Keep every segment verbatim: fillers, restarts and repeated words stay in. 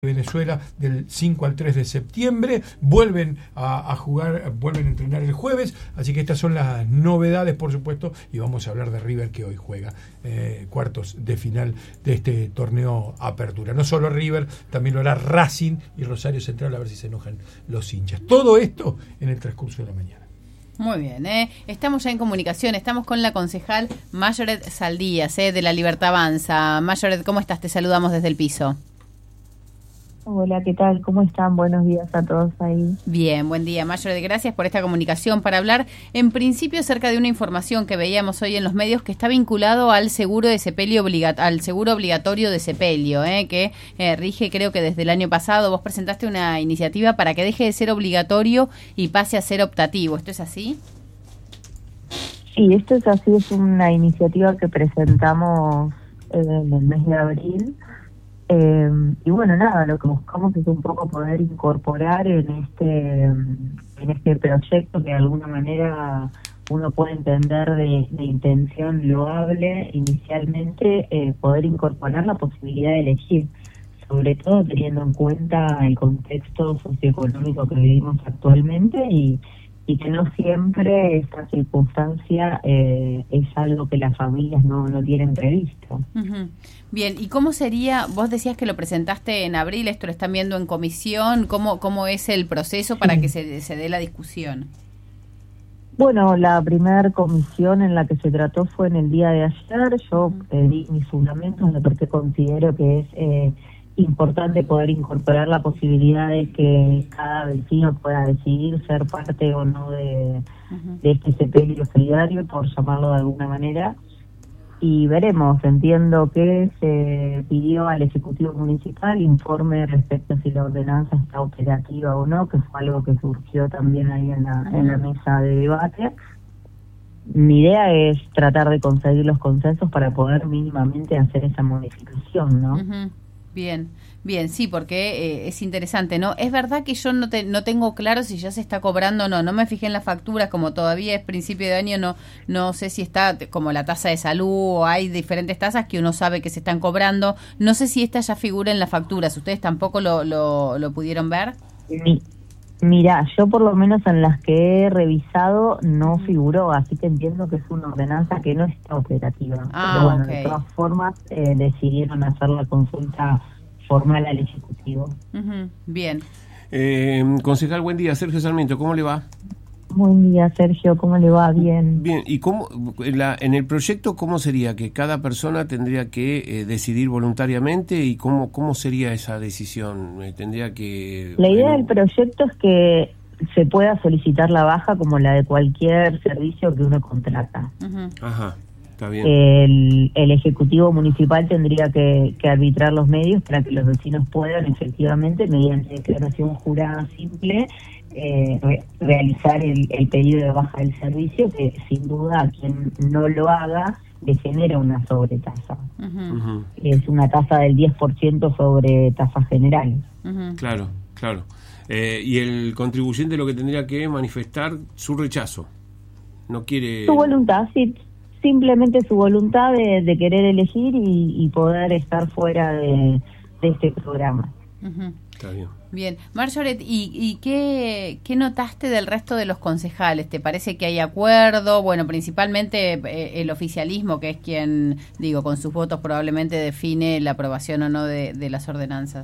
Venezuela del cinco al tres de septiembre, vuelven a, a jugar, vuelven a entrenar el jueves, así que estas son las novedades, por supuesto, y vamos a hablar de River, que hoy juega eh, cuartos de final de este torneo Apertura. No solo River, también lo hará Racing y Rosario Central, a ver si se enojan los hinchas. Todo esto en el transcurso de la mañana. Muy bien, ¿eh? Estamos ya en comunicación, estamos con la concejal Mayoret Saldías, ¿eh? de La Libertad Avanza. Mayoret, ¿cómo estás? Te saludamos desde el piso. Hola, ¿qué tal? ¿Cómo están? Buenos días a todos ahí. Bien, buen día, Mayoret. Gracias por esta comunicación para hablar, en principio, acerca de una información que veíamos hoy en los medios que está vinculado al seguro de sepelio obligat- al seguro obligatorio de sepelio, ¿eh? que eh, rige, creo que desde el año pasado. Vos presentaste una iniciativa para que deje de ser obligatorio y pase a ser optativo. ¿Esto es así? Sí, esto es así. Es una iniciativa que presentamos en el mes de abril. Eh, y bueno, nada, lo que buscamos es un poco poder incorporar en este en este proyecto que de alguna manera uno puede entender de, de intención loable inicialmente, eh, poder incorporar la posibilidad de elegir, sobre todo teniendo en cuenta el contexto socioeconómico que vivimos actualmente y, y que no siempre esta circunstancia eh, es algo que las familias no, no tienen previsto. Uh-huh. Bien, ¿y cómo sería? Vos decías que lo presentaste en abril, esto lo están viendo en comisión, ¿cómo cómo es el proceso para sí. que se, se dé la discusión? Bueno, la primera comisión en la que se trató fue en el día de ayer. Yo uh-huh. eh, di mis fundamentos de por qué considero que es eh, importante poder incorporar la posibilidad de que cada vecino pueda decidir ser parte o no de, uh-huh. de este sepelio solidario, por llamarlo de alguna manera. Y veremos, entiendo que se pidió al Ejecutivo Municipal informe respecto a si la ordenanza está operativa o no, que fue algo que surgió también ahí en la, uh-huh. en la mesa de debate. Mi idea es tratar de conseguir los consensos para poder mínimamente hacer esa modificación, ¿no? Uh-huh. Bien, bien, sí, porque eh, es interesante, ¿no? Es verdad que yo no te, no tengo claro si ya se está cobrando o no, no me fijé en las facturas, como todavía es principio de año, no no sé si está como la tasa de salud o hay diferentes tasas que uno sabe que se están cobrando, no sé si esta ya figura en las facturas, ¿ustedes tampoco lo, lo, lo pudieron ver? Mi, mira, yo por lo menos en las que he revisado no figuró, así que entiendo que es una ordenanza que no está operativa. Ah, pero bueno, okay. De todas formas eh, decidieron hacer la consulta formal al Ejecutivo. Uh-huh. Bien. Eh, concejal, buen día. Sergio Sarmiento, ¿cómo le va? Buen día, Sergio, ¿cómo le va? Bien. Bien, ¿y cómo en, la, en el proyecto cómo sería que cada persona tendría que eh, decidir voluntariamente y cómo cómo sería esa decisión? Eh, tendría que... La idea bueno, del proyecto es que se pueda solicitar la baja como la de cualquier servicio que uno contrata. Uh-huh. Ajá, está bien. El, el Ejecutivo Municipal tendría que, que arbitrar los medios para que los vecinos puedan efectivamente, mediante declaración jurada simple, eh, re, realizar el, el pedido de baja del servicio, que sin duda a quien no lo haga le genera una sobretasa. Uh-huh. Uh-huh. Es una tasa del diez por ciento sobre tasas generales. Uh-huh. Claro, claro. Eh, y el contribuyente lo que tendría que manifestar su rechazo. No quiere... Su voluntad, sí. Simplemente su voluntad de, de querer elegir y, y poder estar fuera de, de este programa. Uh-huh. Está bien. Bien, Mayoret, ¿y, y qué, qué notaste del resto de los concejales? ¿Te parece que hay acuerdo? Bueno, principalmente eh, el oficialismo, que es quien, digo, con sus votos probablemente define la aprobación o no de, de las ordenanzas.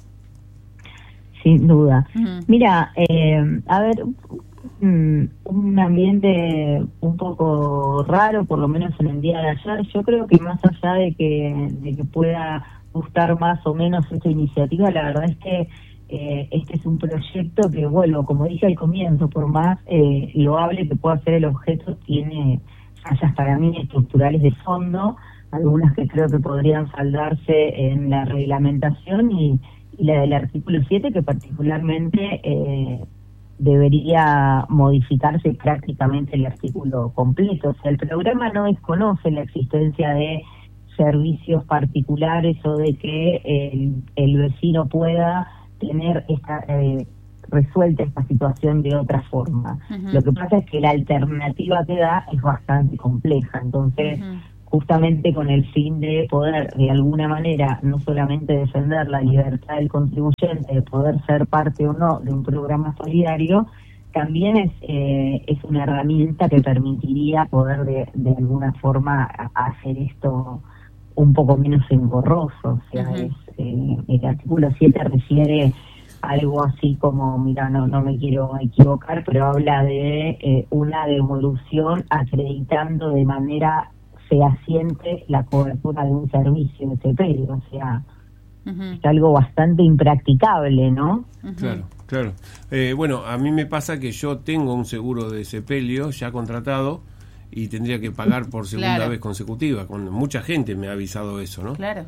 Sin duda. Uh-huh. Mira, eh, a ver, un, un ambiente un poco raro, por lo menos en el día de ayer. Yo creo que más allá de que, de que pueda gustar más o menos esta iniciativa, la verdad es que eh, este es un proyecto que, vuelvo, como dije al comienzo, por más eh, loable que pueda ser el objeto, tiene fallas para mí estructurales de fondo, algunas que creo que podrían saldarse en la reglamentación y, y la del artículo siete, que particularmente eh, debería modificarse prácticamente el artículo completo. O sea, el programa no desconoce la existencia de servicios particulares o de que el, el vecino pueda tener esta eh, resuelta esta situación de otra forma. Uh-huh. Lo que pasa es que la alternativa que da es bastante compleja, entonces uh-huh. justamente con el fin de poder de alguna manera no solamente defender la libertad del contribuyente de poder ser parte o no de un programa solidario, también es eh, es una herramienta que permitiría poder de, de alguna forma hacer esto un poco menos engorroso. O sea, uh-huh. es, eh, el artículo siete refiere algo así como, mira, no no me quiero equivocar, pero habla de eh, una devolución acreditando de manera fehaciente la cobertura de un servicio de sepelio, o sea, uh-huh. es algo bastante impracticable, ¿no? Uh-huh. Claro, claro. Eh, bueno, a mí me pasa que yo tengo un seguro de sepelio ya contratado y tendría que pagar por segunda claro. vez consecutiva. Con mucha gente me ha avisado eso, ¿no? Claro.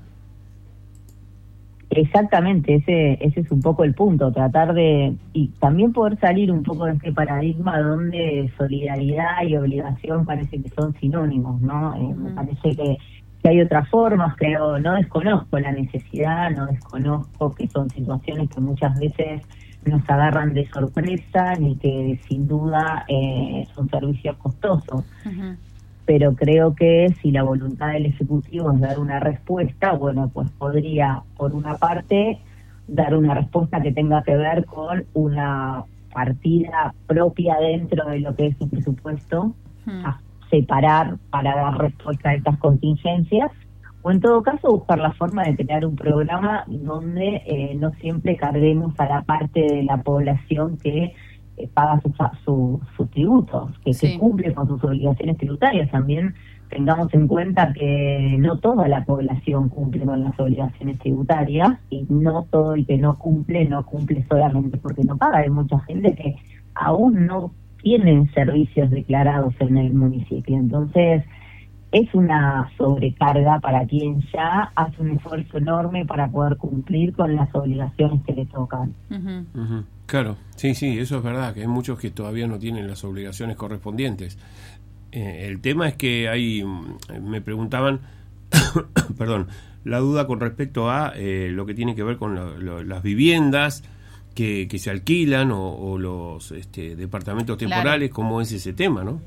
Exactamente, ese ese es un poco el punto, tratar de, y también poder salir un poco de este paradigma donde solidaridad y obligación parece que son sinónimos, ¿no? Eh, uh-huh. Me parece que, que hay otras formas, pero no desconozco la necesidad, no desconozco que son situaciones que muchas veces nos agarran de sorpresa y que sin duda eh, son servicios costosos. Uh-huh. Pero creo que si la voluntad del Ejecutivo es dar una respuesta, bueno, pues podría, por una parte, dar una respuesta que tenga que ver con una partida propia dentro de lo que es su presupuesto, hmm. a separar para dar respuesta a estas contingencias, o en todo caso buscar la forma de crear un programa donde eh, no siempre carguemos a la parte de la población que paga sus su, sus tributos, que, sí. que cumple con sus obligaciones tributarias. También tengamos en cuenta que no toda la población cumple con las obligaciones tributarias y no todo el que no cumple, no cumple solamente porque no paga. Hay mucha gente que aún no tienen servicios declarados en el municipio. Entonces, es una sobrecarga para quien ya hace un esfuerzo enorme para poder cumplir con las obligaciones que le tocan. Uh-huh. Uh-huh. Claro, sí, sí, eso es verdad, que hay muchos que todavía no tienen las obligaciones correspondientes. Eh, el tema es que hay, me preguntaban, perdón, la duda con respecto a eh, lo que tiene que ver con lo, lo, las viviendas que, que se alquilan o, o los este, departamentos temporales, claro. ¿Cómo es ese tema, no?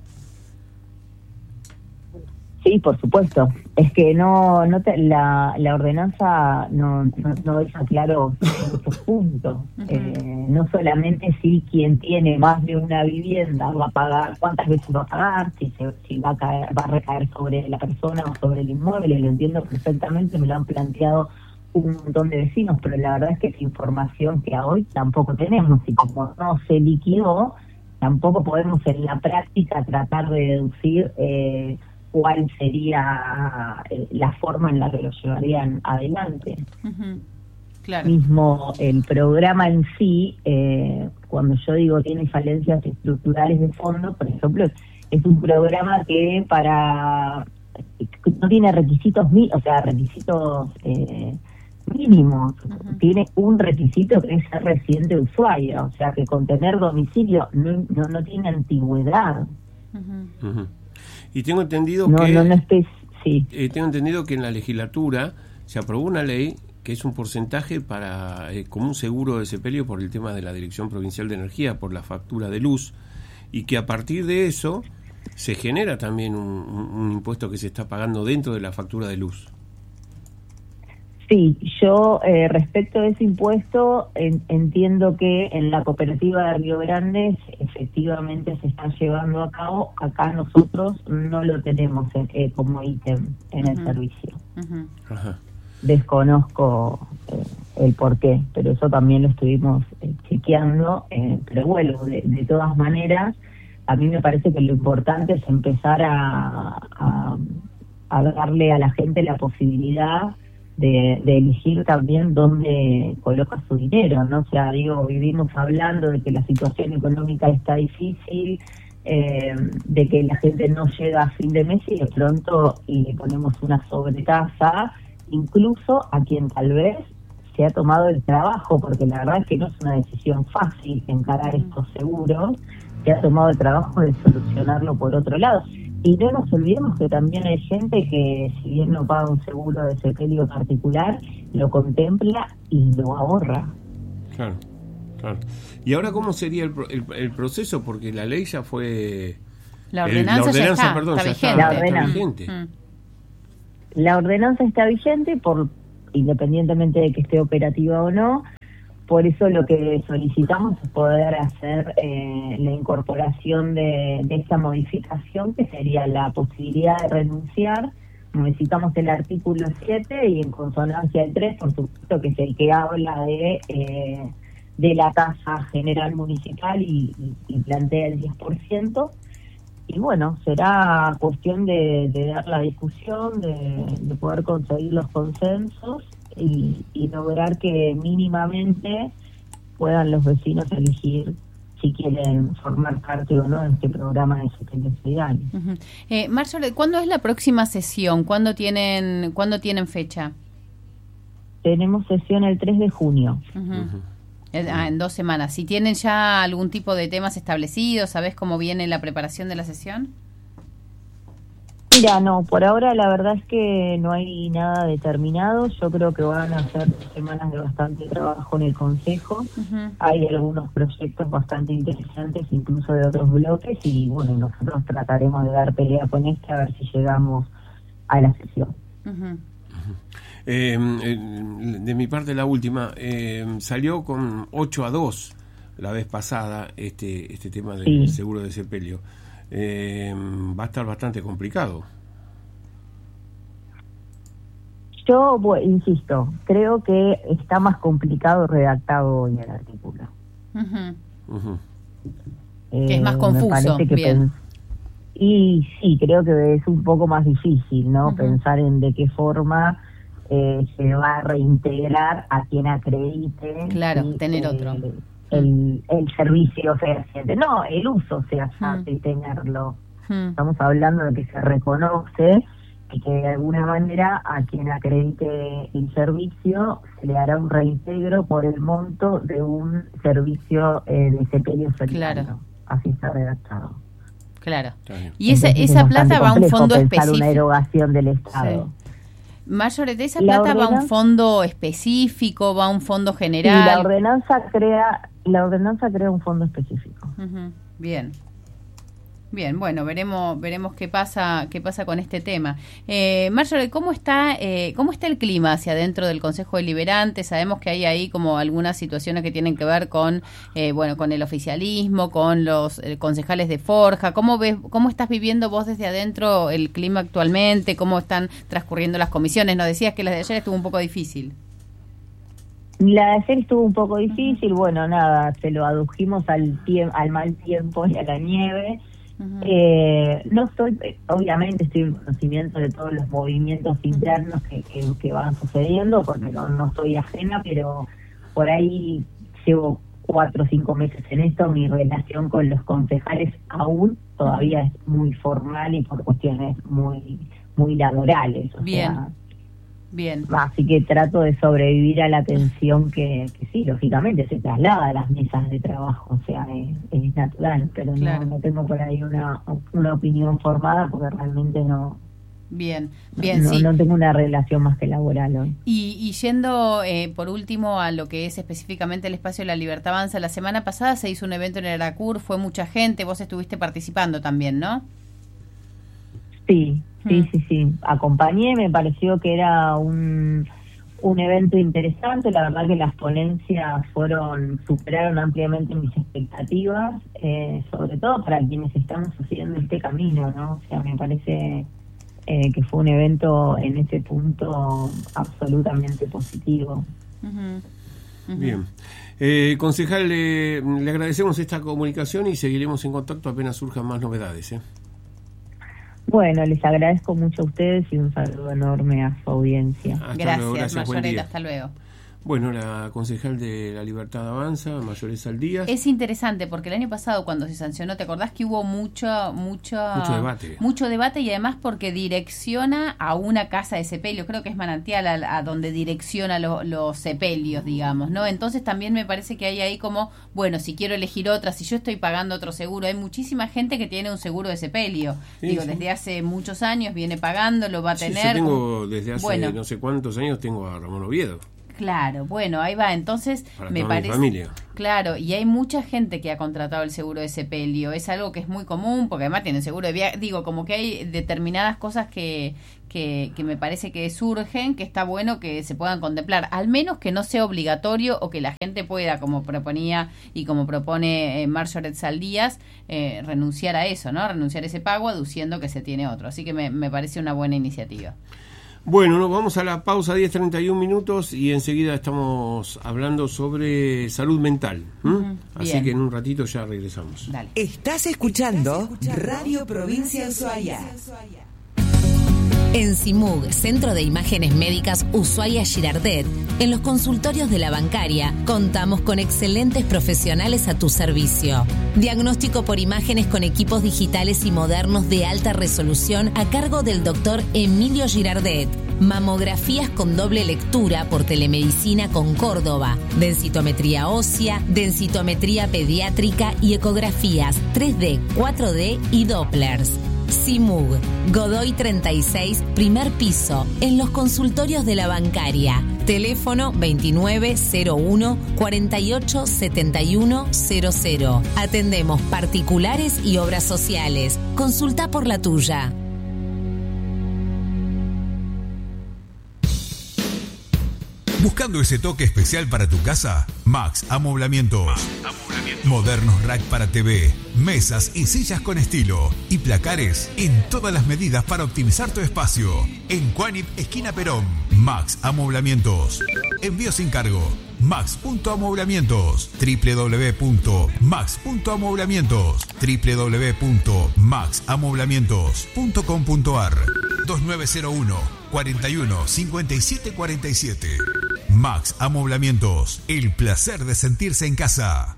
Sí, por supuesto. Es que no, no te, la, la ordenanza no, no, no deja claro estos puntos. Uh-huh. Eh, no solamente si quien tiene más de una vivienda va a pagar, cuántas veces va a pagar, si, se, si va a caer, va a recaer sobre la persona o sobre el inmueble. Lo entiendo perfectamente, me lo han planteado un montón de vecinos, pero la verdad es que es información que a hoy tampoco tenemos y como no se liquidó, tampoco podemos en la práctica tratar de deducir eh, cuál sería eh, la forma en la que lo llevarían adelante. Uh-huh. Claro. Mismo el programa en sí, eh, cuando yo digo tiene falencias estructurales de fondo, por ejemplo, es un programa que para no tiene requisitos, o sea, requisitos eh, mínimos. Uh-huh. Tiene un requisito que es ser residente usuario, o sea, que con tener domicilio no, no, no tiene antigüedad. Uh-huh. Uh-huh. Y tengo entendido no, que no, no estés, sí. eh, tengo entendido que en la legislatura se aprobó una ley que es un porcentaje para eh, como un seguro de sepelio por el tema de la Dirección Provincial de Energía, por la factura de luz, y que a partir de eso se genera también un, un, un impuesto que se está pagando dentro de la factura de luz. Sí, yo eh, respecto a ese impuesto en, entiendo que en la cooperativa de Río Grande efectivamente se está llevando a cabo. Acá nosotros no lo tenemos eh, como ítem en uh-huh. el servicio. Uh-huh. Ajá. Desconozco eh, el porqué, pero eso también lo estuvimos eh, chequeando. Eh, pero bueno, de, de todas maneras, a mí me parece que lo importante es empezar a, a, a darle a la gente la posibilidad De, de elegir también dónde coloca su dinero, ¿no? O sea, digo, vivimos hablando de que la situación económica está difícil, eh, de que la gente no llega a fin de mes y de pronto y le ponemos una sobretasa, incluso a quien tal vez se ha tomado el trabajo, porque la verdad es que no es una decisión fácil encarar estos seguros, se ha tomado el trabajo de solucionarlo por otro lado. Y no nos olvidemos que también hay gente que, si bien no paga un seguro de sepelio particular, lo contempla y lo ahorra. Claro, claro. ¿Y ahora cómo sería el, el, el proceso? Porque la ley ya fue... La ordenanza, el, la ordenanza ya está, perdón, está ya vigente. Está, está vigente. Mm. la ordenanza está vigente, por independientemente de que esté operativa o no. Por eso lo que solicitamos es poder hacer eh, la incorporación de, de esta modificación, que sería la posibilidad de renunciar. Necesitamos el artículo siete y en consonancia el tres, por supuesto, que es el que habla de eh, de la tasa general municipal y, y, y plantea el diez por ciento. Y bueno, será cuestión de, de dar la discusión, de, de poder conseguir los consensos y, y lograr que mínimamente puedan los vecinos elegir si quieren formar parte o no de este programa de sepelio solidario. Uh-huh. eh, Marjorie, ¿cuándo es la próxima sesión? ¿Cuándo tienen, ¿cuándo tienen fecha? Tenemos sesión el tres de junio. Uh-huh. Uh-huh. Ah, en dos semanas. ¿Si tienen ya algún tipo de temas establecidos? ¿Sabés cómo viene la preparación de la sesión? Mira, no, por ahora la verdad es que no hay nada determinado. Yo creo que van a ser semanas de bastante trabajo en el Consejo. Uh-huh. Hay algunos proyectos bastante interesantes, incluso de otros bloques, y bueno, nosotros trataremos de dar pelea con este a ver si llegamos a la sesión. Uh-huh. Eh, de mi parte, la última, eh, salió con ocho a dos la vez pasada este este tema del sí. seguro de sepelio. Eh, va a estar bastante complicado. Yo, bueno, insisto, creo que está más complicado redactado hoy el artículo. Uh-huh. Uh-huh. Eh, que es más confuso. Que bien. Y sí, creo que es un poco más difícil, ¿no? Uh-huh. Pensar en de qué forma eh, se va a reintegrar a quien acredite. Claro, y, tener eh, otro. El, el servicio fehaciente. No, el uso se hace Uh-huh. y tenerlo. Uh-huh. Estamos hablando de que se reconoce y que de alguna manera a quien acredite el servicio se le hará un reintegro por el monto de un servicio eh, de sepelio solidario. Claro. Así está redactado. Claro. Y esa, esa plata va a un fondo específico. Una erogación del Estado. Sí. Marjorie, ¿de esa plata va a un fondo específico, va a un fondo general? Sí, la ordenanza crea, la ordenanza crea un fondo específico. Uh-huh. Bien. Bien, bueno, veremos veremos qué pasa qué pasa con este tema. Eh, Marjorie, ¿cómo está eh, cómo está el clima hacia adentro del Consejo Deliberante? Sabemos que hay ahí como algunas situaciones que tienen que ver con eh, bueno con el oficialismo, con los eh, concejales de Forja. ¿Cómo ves cómo estás viviendo vos desde adentro el clima actualmente? ¿Cómo están transcurriendo las comisiones? Nos decías que la de ayer estuvo un poco difícil. La de ayer estuvo un poco difícil. Bueno, nada, se lo adujimos al tiempo, al mal tiempo y a la nieve. Uh-huh. Eh, no estoy, obviamente estoy en conocimiento de todos los movimientos internos que, que, que van sucediendo, porque no, no estoy ajena, pero por ahí llevo cuatro o cinco meses en esto. Mi relación con los concejales aún todavía es muy formal y por cuestiones muy muy laborales. O Bien. sea, Bien. Así que trato de sobrevivir a la tensión que, que sí, lógicamente se traslada a las mesas de trabajo, o sea, es, es natural, pero claro. no, no tengo por ahí una, una opinión formada porque realmente no... Bien, bien, no, sí. No tengo una relación más que laboral hoy. Y, y yendo, eh, por último, a lo que es específicamente el Espacio de la Libertad Avanza, la semana pasada se hizo un evento en el Aracur, fue mucha gente, vos estuviste participando también, ¿no? Sí, sí, sí, sí. Acompañé, me pareció que era un, un evento interesante. La verdad que las ponencias fueron superaron ampliamente mis expectativas, eh, sobre todo para quienes estamos haciendo este camino, ¿no? O sea, me parece eh, que fue un evento en ese punto absolutamente positivo. Uh-huh. Uh-huh. Bien. Eh, concejal, le, le agradecemos esta comunicación y seguiremos en contacto apenas surjan más novedades, ¿eh? Bueno, les agradezco mucho a ustedes y un saludo enorme a su audiencia. Hasta gracias, luego, gracias, Marjorie, hasta luego. Bueno, la concejal de La Libertad Avanza, Mayores Saldías. Es interesante porque el año pasado cuando se sancionó, ¿te acordás que hubo mucho mucho mucho debate? Mucho debate y además porque direcciona a una casa de sepelio, creo que es Manantial a, a donde direcciona lo, los sepelios, digamos, ¿no? Entonces también me parece que hay ahí como, bueno, si quiero elegir otra, si yo estoy pagando otro seguro, hay muchísima gente que tiene un seguro de sepelio. Sí, Digo, sí. Desde hace muchos años viene pagando, lo va a sí, tener. Yo tengo desde hace bueno. no sé cuántos años tengo a Ramón Oviedo. Claro, bueno, ahí va. Entonces, para me toda mi parece... familia. Claro, y hay mucha gente que ha contratado el seguro de sepelio. Es algo que es muy común, porque además tienen seguro de viaje. Digo, como que hay determinadas cosas que, que, que me parece que surgen, que está bueno que se puedan contemplar. Al menos que no sea obligatorio o que la gente pueda, como proponía y como propone eh, Marjoret Saldías, eh, renunciar a eso, ¿no? Renunciar a ese pago aduciendo que se tiene otro. Así que me, me parece una buena iniciativa. Bueno, nos vamos a la pausa, diez treinta y un minutos, y enseguida estamos hablando sobre salud mental. ¿Mm? Uh-huh. Así Bien. que en un ratito ya regresamos. Dale. Estás escuchando, Estás escuchando Radio Provincia Ushuaia. En CIMUG, Centro de Imágenes Médicas Ushuaia Girardet, en los consultorios de la bancaria, contamos con excelentes profesionales a tu servicio. Diagnóstico por imágenes con equipos digitales y modernos de alta resolución a cargo del doctor Emilio Girardet. Mamografías con doble lectura por telemedicina con Córdoba, densitometría ósea, densitometría pediátrica y ecografías tres D, cuatro D y Dopplers. CIMUG, Godoy treinta y seis, primer piso, en los consultorios de la bancaria. Teléfono veintinueve cero uno, cuarenta y ocho setenta y uno cero cero. Atendemos particulares y obras sociales. Consulta por la tuya. ¿Buscando ese toque especial para tu casa? Max Amoblamientos. Max Amoblamientos. Modernos rack para T V, mesas y sillas con estilo y placares en todas las medidas para optimizar tu espacio. En Cuanip, esquina Perón. Max Amoblamientos. Envío sin cargo. Max punto amoblamientos. doble u doble u doble u punto max punto amoblamientos. doble u doble u doble u punto max amoblamientos punto com punto ar. dos nueve cero uno, cuarenta y uno, cincuenta y siete cuarenta y siete. Max Amoblamientos. El placer de sentirse en casa.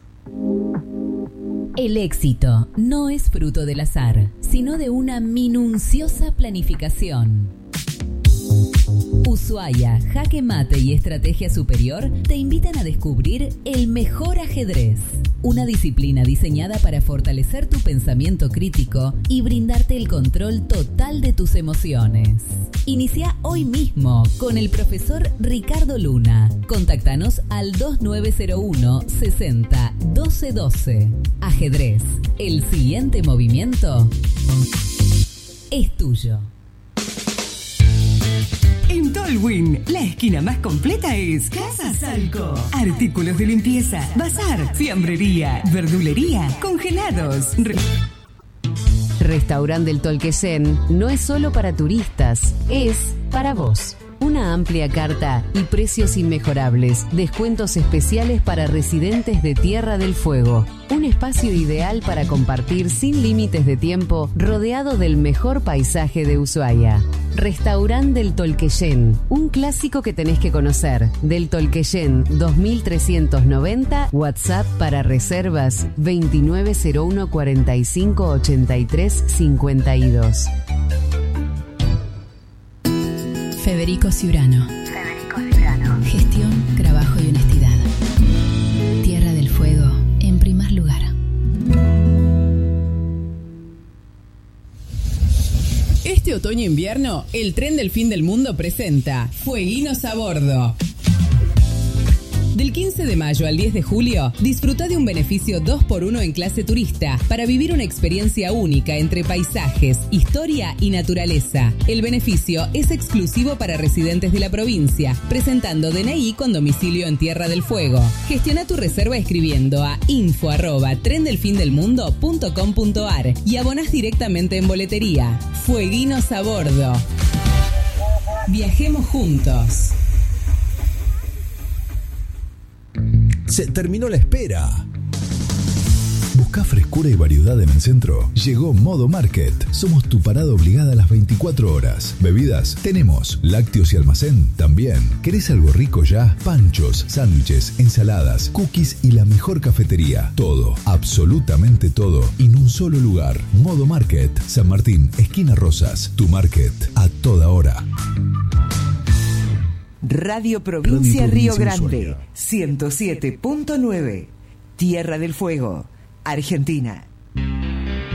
El éxito no es fruto del azar, sino de una minuciosa planificación. Ushuaia, Jaque Mate y Estrategia Superior te invitan a descubrir el mejor ajedrez, una disciplina diseñada para fortalecer tu pensamiento crítico y brindarte el control total de tus emociones. Inicia hoy mismo con el profesor Ricardo Luna. Contáctanos al dos nueve cero uno, sesenta, doce doce. Ajedrez, el siguiente movimiento es tuyo. En Tolwyn, la esquina más completa es Casa Salco. Artículos de limpieza, bazar, fiambrería, verdulería, congelados. Re- Restaurante del Tolqueyen no es solo para turistas, es para vos. Una amplia carta y precios inmejorables, descuentos especiales para residentes de Tierra del Fuego. Un espacio ideal para compartir sin límites de tiempo, rodeado del mejor paisaje de Ushuaia. Restaurante del Tolqueyen, un clásico que tenés que conocer. Del Tolqueyen dos mil trescientos noventa, WhatsApp para reservas veintinueve cero uno, cuarenta y cinco, ochenta y tres, cincuenta y dos. Federico Ciurano. Federico Ciurano. Gestión, trabajo y honestidad. Tierra del Fuego, en primer lugar. Este otoño-invierno, el tren del fin del mundo presenta Fueguinos a Bordo. Del quince de mayo al diez de julio, disfruta de un beneficio dos por uno en clase turista para vivir una experiencia única entre paisajes, historia y naturaleza. El beneficio es exclusivo para residentes de la provincia, presentando D N I con domicilio en Tierra del Fuego. Gestiona tu reserva escribiendo a info arroba tren del fin del mundo punto com punto ar y abonás directamente en boletería. Fueguinos a Bordo. Viajemos juntos. Se terminó la espera. ¿Buscás frescura y variedad en el centro? Llegó Modo Market. Somos tu parada obligada a las veinticuatro horas. Bebidas, tenemos. Lácteos y almacén, también. ¿Querés algo rico ya? Panchos, sándwiches, ensaladas, cookies y la mejor cafetería. Todo, absolutamente todo, en un solo lugar. Modo Market. San Martín, esquina Rosas. Tu market, a toda hora. Radio Provincia, Radio Provincia Río Grande, Ushuaia. ciento siete punto nueve. Tierra del Fuego, Argentina.